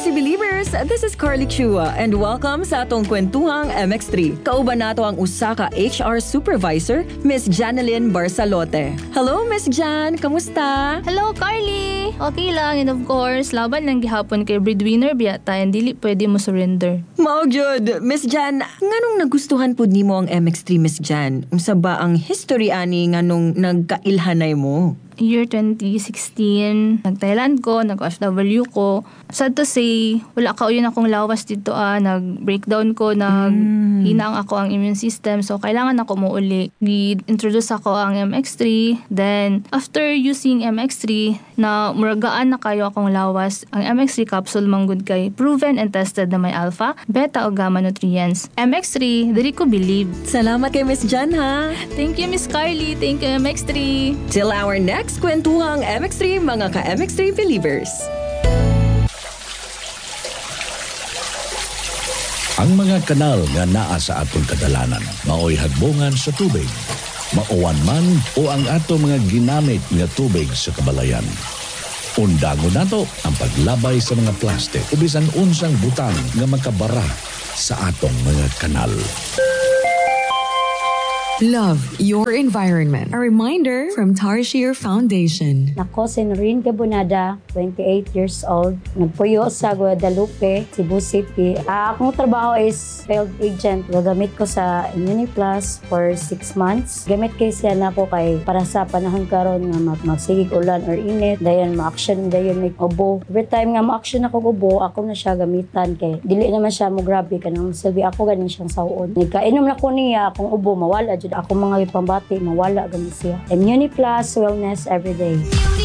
MXC Believers, this is Carly Chua and welcome sa atong kwentuhang MX3. Kauban nato ang usa ka HR Supervisor, Miss Janeline Barsalote. Hello, Miss Jan! Kamusta? Hello, Carly! Okay lang, and of course, laban lang gihapon kay breadwinner biyata and dili pwede mo surrender. Mao gyud, Miss Jan, nganong nagustuhan pud nimo ang MX3, Miss Jan? Unsa ba ang history ani nganong nagkailhanay mo? Year 2016, nag-Thailand ko, nag-OFW ko. Sad to say, wala ka yun akong lawas dito nag-breakdown ko, hinaang ako ang immune system. So, kailangan ako muuli. Gi-introduce ako ang MX3. Then, after using MX3, na muragaan na kayo akong lawas, ang MX3 capsule manggod kay proven and tested na may alpha, beta o gamma nutrients. MX3, diri ko believe. Salamat kay Miss Jan, ha? Thank you, Miss Carly. Thank you, MX3. Till our next kwentuhang MX3, mga ka-MX3 Believers. Ang mga kanal nga naa sa atong kadalanan maoy hagbongan sa tubig, mauwan man o ang ato mga ginamit nga tubig sa kabalayan. Undangon nato ang paglabay sa mga plastic o bisan unsang butang nga makabara sa atong mga kanal. Love your environment. A reminder from Tarshir Foundation. Ako si Noreen Gabonada, 28 years old. Nagpuyo sa Guadalupe, Cebu City. Akong trabaho is field agent. Gagamit ko sa ImmuniPlus for 6 months. Gamit kay siya na ko kay para sa panahon karon nga magsigig ulan or init. Dayon ma-action dayon may ubo. Every time nga ma-action ako ubo, ako na siya gamitan kay dili naman siya mo grabe kanang silbi ako ganin siyang saon. Nagkainom na ko niya akong ubo mawala jud ako mga ipambati mawala gani siya. ImmuniPlus Wellness Everyday.